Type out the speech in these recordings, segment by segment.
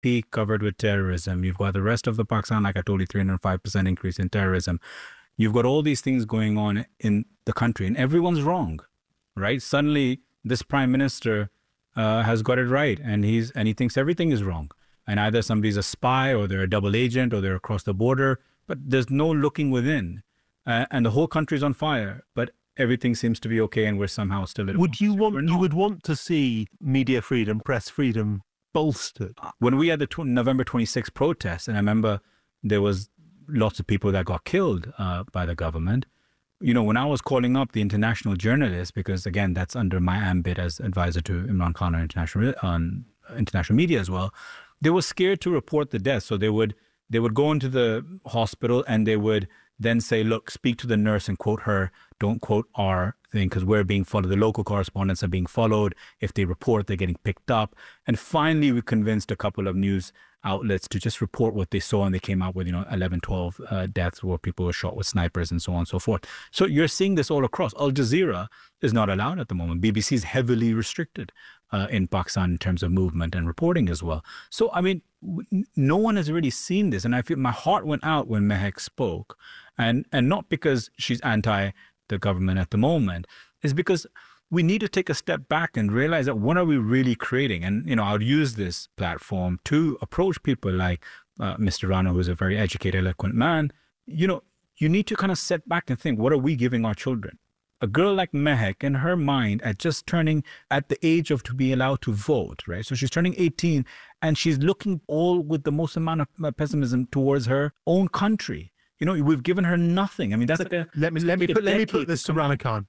peak covered with terrorism. You've got the rest of the Pakistan, like I told you, 305% increase in terrorism. You've got all these things going on in the country, and everyone's wrong, right? Suddenly, this prime minister has got it right, and he thinks everything is wrong. And either somebody's a spy, or they're a double agent, or they're across the border, but there's no looking within. And the whole country's on fire, but everything seems to be okay, and we're somehow still at You would want to see media freedom, press freedom bolstered? When we had the November 26th protests, and I remember there was lots of people that got killed by the government, you know, when I was calling up the international journalists, because again, that's under my ambit as advisor to Imran Khan on international media as well, they were scared to report the death. So they would go into the hospital and they would then say, look, speak to the nurse and quote her, don't quote our thing, because we're being followed. The local correspondents are being followed. If they report, they're getting picked up. And finally, we convinced a couple of news outlets to just report what they saw, and they came out with 11, 12 deaths where people were shot with snipers and so on and so forth. So you're seeing this all across. Al Jazeera is not allowed at the moment. BBC is heavily restricted in Pakistan in terms of movement and reporting as well. So I mean, no one has really seen this, and I feel my heart went out when Mehak spoke, and not because she's anti the government at the moment, is because we need to take a step back and realize that what are we really creating? And, I'll use this platform to approach people like Mr. Rana, who's a very educated, eloquent man. You need to kind of step back and think, what are we giving our children? A girl like Mehak, in her mind, at the age of to be allowed to vote, right? So she's turning 18 and she's looking all with the most amount of pessimism towards her own country. We've given her nothing. I mean, that's like let me put this to Rana Khan.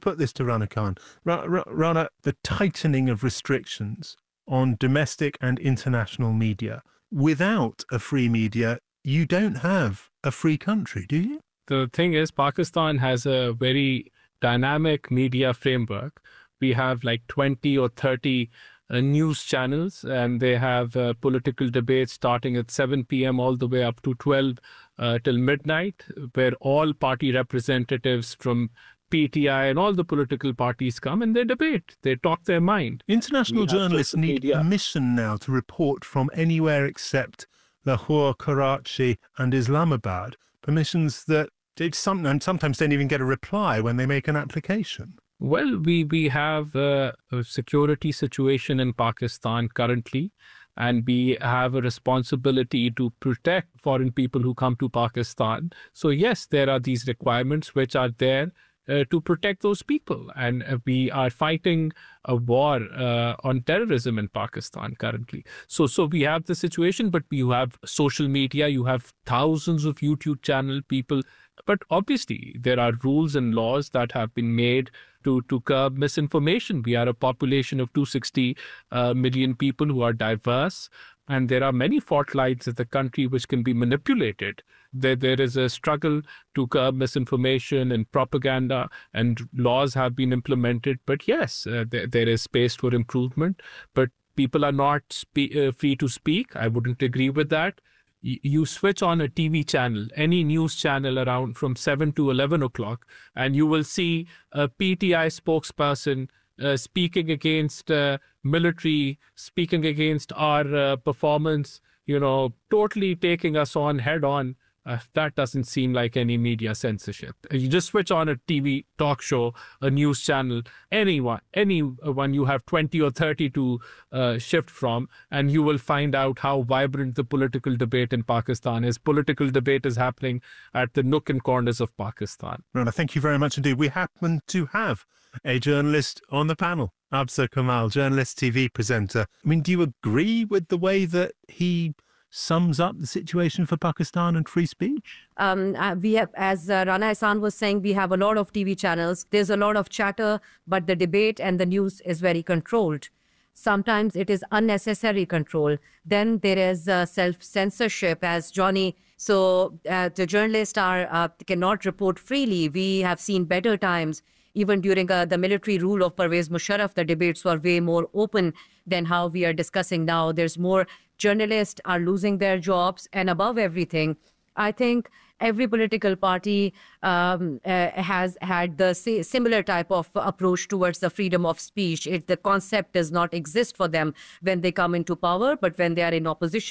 Rana, the tightening of restrictions on domestic and international media. Without a free media, you don't have a free country, do you? The thing is, Pakistan has a very dynamic media framework. We have like 20 or 30 news channels, and they have political debates starting at 7 p.m. all the way up to 12 till midnight, where all party representatives from PTI and all the political parties come and they debate. They talk their mind. International journalists need permission now to report from anywhere except Lahore, Karachi and Islamabad. Permissions that sometimes don't even get a reply when they make an application. Well, we have a security situation in Pakistan currently, and we have a responsibility to protect foreign people who come to Pakistan. So yes, there are these requirements which are there to protect those people. And we are fighting a war on terrorism in Pakistan currently. So we have the situation, but you have social media, you have thousands of YouTube channel people. But obviously, there are rules and laws that have been made to curb misinformation. We are a population of 260 million people who are diverse, and there are many fault lines in the country which can be manipulated. There is a struggle to curb misinformation and propaganda, and laws have been implemented. But yes, there is space for improvement, but people are not free to speak. I wouldn't agree with that. You switch on a TV channel, any news channel around from 7 to 11 o'clock, and you will see a PTI spokesperson speaking against military, speaking against our performance, totally taking us on head on. That doesn't seem like any media censorship. You just switch on a TV talk show, a news channel, anyone you have 20 or 30 to shift from, and you will find out how vibrant the political debate in Pakistan is. Political debate is happening at the nook and corners of Pakistan. Rana, thank you very much indeed. We happen to have a journalist on the panel, Absar Kamal, journalist, TV presenter. I mean, do you agree with the way that he sums up the situation for Pakistan and free speech? We have, as Rana Ehsan was saying, we have a lot of TV channels. There's a lot of chatter, but the debate and the news is very controlled. Sometimes it is unnecessary control. Then there is self-censorship, as Johnny. So the journalists cannot report freely. We have seen better times. Even during the military rule of Pervez Musharraf, the debates were way more open than how we are discussing now. There's more journalists are losing their jobs. And above everything, I think Every political party has had the similar type of approach towards the freedom of speech. The concept does not exist for them when they come into power, but when they are in opposition,